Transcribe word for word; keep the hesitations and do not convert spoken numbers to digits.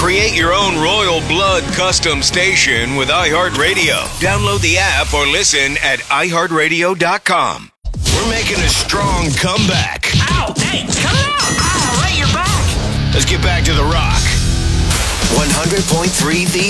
Create your own Royal Blood custom station with iHeartRadio. Download the app or listen at i heart radio dot com. We're making a strong comeback. Ow! Hey, come out! Ow, right, you're back! Let's get back to the Rock. one hundred point three The